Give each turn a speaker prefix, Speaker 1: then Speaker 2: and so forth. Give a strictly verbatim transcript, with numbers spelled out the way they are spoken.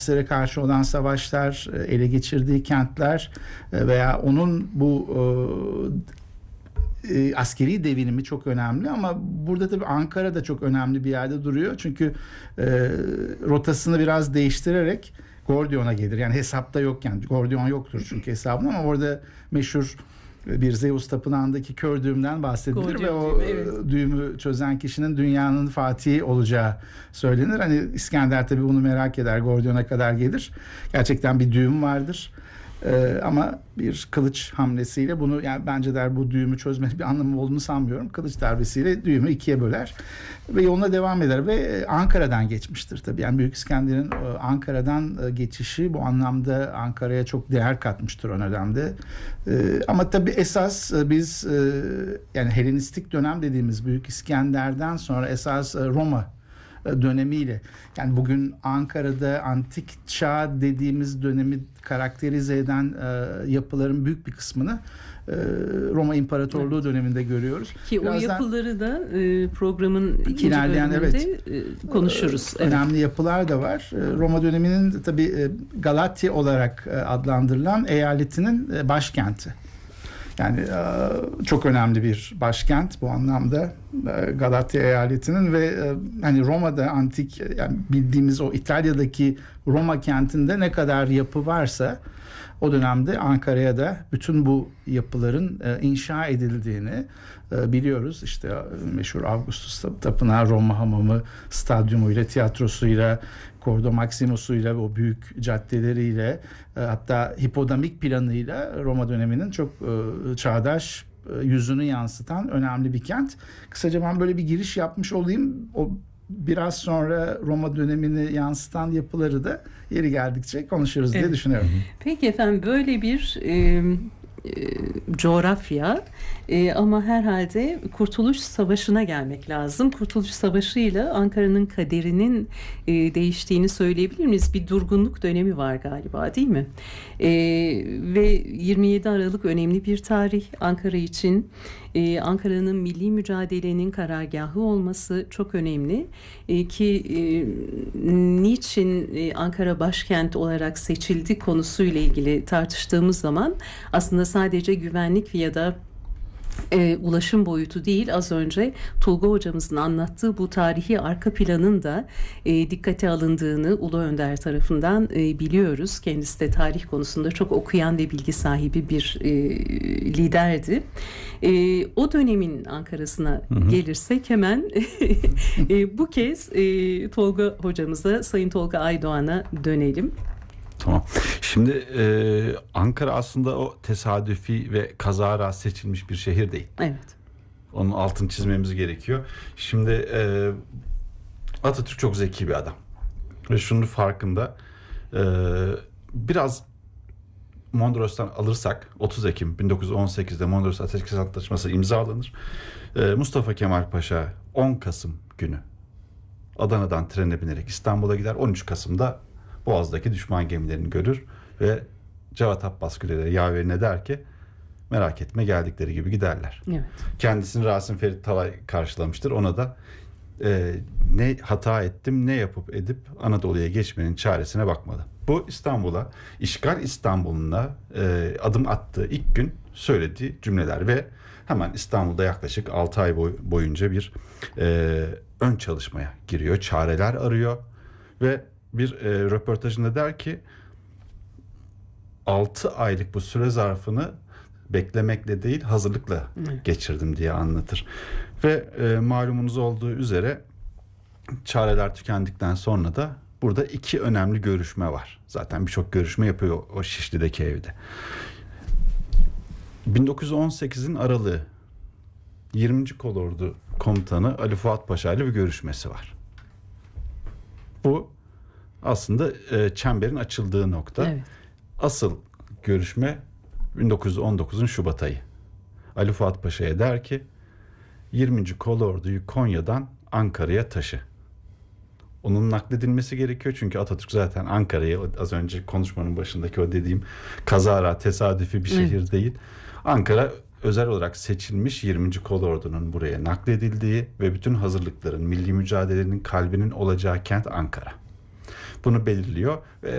Speaker 1: Fransızlara karşı olan savaşlar, ele geçirdiği kentler veya onun bu e, askeri devinimi çok önemli, ama burada tabii Ankara da çok önemli bir yerde duruyor. Çünkü e, rotasını biraz değiştirerek Gordion'a gelir. Yani hesapta yokken, Gordion yoktur çünkü hesabında, ama orada meşhur bir Zeus tapınağındaki kör düğümden bahsedilir
Speaker 2: Gordion
Speaker 1: ve o
Speaker 2: düğümü, evet.
Speaker 1: düğümü çözen kişinin dünyanın fatihi olacağı söylenir. Hani İskender tabii bunu merak eder, Gordion'a kadar gelir. Gerçekten bir düğüm vardır. Ee, ama bir kılıç hamlesiyle bunu, yani bence der, bu düğümü çözmenin bir anlamı olduğunu sanmıyorum. Kılıç darbesiyle düğümü ikiye böler ve yoluna devam eder ve Ankara'dan geçmiştir tabii. Yani Büyük İskender'in Ankara'dan geçişi bu anlamda Ankara'ya çok değer katmıştır o dönemde. Ee, ama tabii esas biz yani Helenistik dönem dediğimiz Büyük İskender'den sonra esas Roma dönemiyle, yani bugün Ankara'da antik çağ dediğimiz dönemi karakterize eden e, yapıların büyük bir kısmını e, Roma İmparatorluğu evet. döneminde görüyoruz.
Speaker 2: Ki Birazdan, o yapıları da e, programın ikinci
Speaker 1: ilerleyen,
Speaker 2: bölümünde
Speaker 1: evet,
Speaker 2: e, konuşuruz.
Speaker 1: E, önemli evet. yapılar da var. E, Roma döneminin tabii e, Galatya olarak e, adlandırılan eyaletinin e, başkenti. Yani çok önemli bir başkent bu anlamda Galatya eyaletinin ve hani Roma'da antik, yani bildiğimiz o İtalya'daki Roma kentinde ne kadar yapı varsa o dönemde Ankara'ya da bütün bu yapıların inşa edildiğini biliyoruz. İşte meşhur Augustus Tapınağı, Roma Hamamı, stadyumuyla, tiyatrosuyla, Cordo Maximus'uyla, o büyük caddeleriyle, hatta hipodamik planıyla Roma döneminin çok çağdaş yüzünü yansıtan önemli bir kent. Kısaca ben böyle bir giriş yapmış olayım. O biraz sonra Roma dönemini yansıtan yapıları da yeri geldikçe konuşuruz evet. diye düşünüyorum.
Speaker 2: Peki efendim, böyle bir e, e, coğrafya e, ama herhalde Kurtuluş Savaşı'na gelmek lazım. Kurtuluş Savaşı'yla Ankara'nın kaderinin e, değiştiğini söyleyebilir miyiz? Bir durgunluk dönemi var galiba, değil mi? E, ve yirmi yedi Aralık önemli bir tarih Ankara için. Ee, Ankara'nın milli mücadelenin karargahı olması çok önemli ee, ki e, niçin e, Ankara başkent olarak seçildi konusuyla ilgili tartıştığımız zaman aslında sadece güvenlik ya da E, ulaşım boyutu değil, az önce Tolga hocamızın anlattığı bu tarihi arka planın da e, dikkate alındığını Ulu Önder tarafından e, biliyoruz. Kendisi de tarih konusunda çok okuyan ve bilgi sahibi bir e, liderdi. E, o dönemin Ankara'sına hı hı. gelirsek hemen e, bu kez e, Tolga hocamıza, Sayın Tolga Aydoğan'a dönelim.
Speaker 3: Tamam. Şimdi e, Ankara aslında o tesadüfi ve kazara seçilmiş bir şehir değil.
Speaker 2: Evet.
Speaker 3: Onun altını çizmemiz gerekiyor. Şimdi e, Atatürk çok zeki bir adam. Ve şunun farkında. E, biraz Mondros'tan alırsak otuz Ekim bin dokuz yüz on sekizde Mondros Ateşkes Antlaşması imzalanır. E, Mustafa Kemal Paşa on Kasım günü Adana'dan trene binerek İstanbul'a gider. on üç Kasım'da Boğaz'daki düşman gemilerini görür ve Cevat Abbas Güler'e, yaverine der ki merak etme, geldikleri gibi giderler.
Speaker 2: Evet.
Speaker 3: Kendisini Rasim Ferit Talay karşılamıştır. Ona da e, ne hata ettim, ne yapıp edip Anadolu'ya geçmenin çaresine bakmalı. Bu İstanbul'a, işgal İstanbul'una e, adım attığı ilk gün söylediği cümleler ve hemen İstanbul'da yaklaşık altı ay boy, boyunca bir e, ön çalışmaya giriyor. Çareler arıyor ve bir e, röportajında der ki altı aylık bu süre zarfını beklemekle değil hazırlıkla evet. geçirdim diye anlatır. Ve e, malumunuz olduğu üzere çareler tükendikten sonra da burada iki önemli görüşme var. Zaten birçok görüşme yapıyor o Şişli'deki evde. bin dokuz yüz on sekizin aralığı yirminci Kolordu Komutanı Ali Fuat Paşa ile bir görüşmesi var. Bu aslında e, çemberin açıldığı nokta. Evet. Asıl görüşme bin dokuz yüz on dokuzun Şubat ayı. Ali Fuat Paşa'ya der ki yirminci Kolordu'yu Konya'dan Ankara'ya taşı. Onun nakledilmesi gerekiyor çünkü Atatürk zaten Ankara'ya, az önce konuşmanın başındaki o dediğim kazara tesadüfi bir şehir evet. değil. Ankara özel olarak seçilmiş, yirminci Kolordu'nun buraya nakledildiği ve bütün hazırlıkların, milli mücadelenin kalbinin olacağı kent Ankara. Bunu belirliyor ve